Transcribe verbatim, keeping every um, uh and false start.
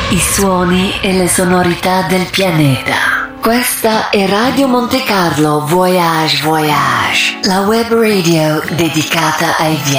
I suoni e le sonorità del pianeta. Questa è Radio Monte Carlo Voyage Voyage, la web radio dedicata ai viaggi